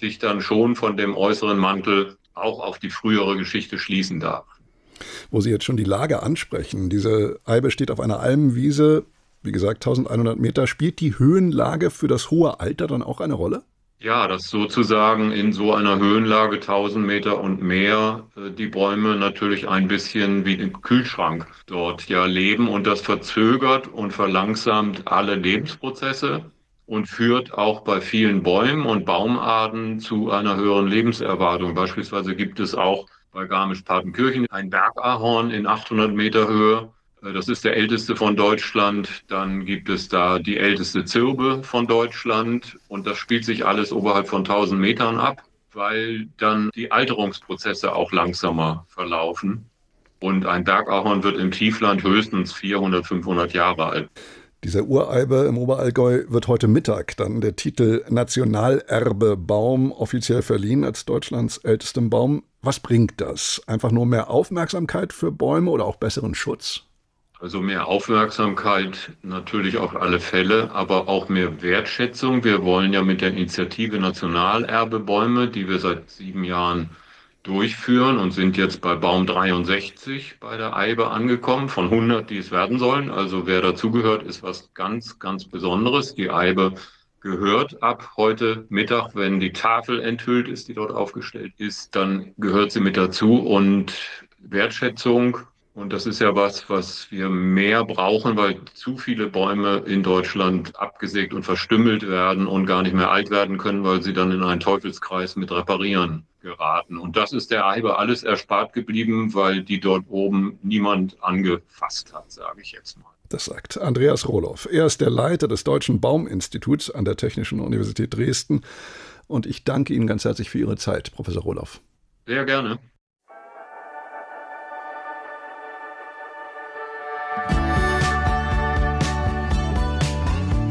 vorsichtig dann schon von dem äußeren Mantel auch auf die frühere Geschichte schließen darf. Wo Sie jetzt schon die Lage ansprechen, diese Eibe steht auf einer Almwiese, wie gesagt 1100 Meter. Spielt die Höhenlage für das hohe Alter dann auch eine Rolle? Ja, dass sozusagen in so einer Höhenlage 1000 Meter und mehr die Bäume natürlich ein bisschen wie im Kühlschrank dort ja leben und das verzögert und verlangsamt alle Lebensprozesse und führt auch bei vielen Bäumen und Baumarten zu einer höheren Lebenserwartung. Beispielsweise gibt es auch bei Garmisch-Partenkirchen ein Bergahorn in 800 Meter Höhe. Das ist der älteste von Deutschland. Dann gibt es da die älteste Zirbe von Deutschland. Und das spielt sich alles oberhalb von 1000 Metern ab, weil dann die Alterungsprozesse auch langsamer verlaufen. Und ein Bergahorn wird im Tiefland höchstens 400, 500 Jahre alt. Dieser Ureibe im Oberallgäu wird heute Mittag dann der Titel Nationalerbe Baum offiziell verliehen als Deutschlands ältestem Baum. Was bringt das? Einfach nur mehr Aufmerksamkeit für Bäume oder auch besseren Schutz? Also mehr Aufmerksamkeit natürlich auf alle Fälle, aber auch mehr Wertschätzung. Wir wollen ja mit der Initiative Nationalerbe Bäume, die wir seit 7 Jahren durchführen und sind jetzt bei Baum 63 bei der Eibe angekommen, von 100, die es werden sollen. Also wer dazugehört, ist was ganz, ganz Besonderes. Die Eibe gehört ab heute Mittag, wenn die Tafel enthüllt ist, die dort aufgestellt ist, dann gehört sie mit dazu und Wertschätzung. Und das ist ja was wir mehr brauchen, weil zu viele Bäume in Deutschland abgesägt und verstümmelt werden und gar nicht mehr alt werden können, weil sie dann in einen Teufelskreis mit Reparieren geraten. Und das ist der Eibe alles erspart geblieben, weil die dort oben niemand angefasst hat, sage ich jetzt mal. Das sagt Andreas Rohloff. Er ist der Leiter des Deutschen Bauminstituts an der Technischen Universität Dresden. Und ich danke Ihnen ganz herzlich für Ihre Zeit, Professor Rohloff. Sehr gerne.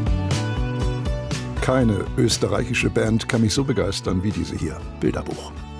Keine österreichische Band kann mich so begeistern wie diese hier, Bilderbuch.